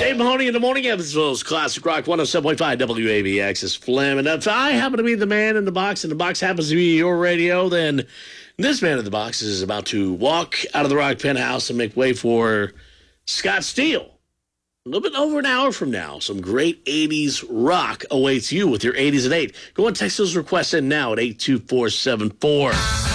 Dave Mahoney in the morning, Evansville's Classic Rock 107.5 WABX is Flam. And if I happen to be the man in the box and the box happens to be your radio, then this man in the box is about to walk out of the Rock Penthouse and make way for Scott Steele. A little bit over an hour from now, some great 80s rock awaits you with your 80s at 8. Go and text those requests in now at 82474.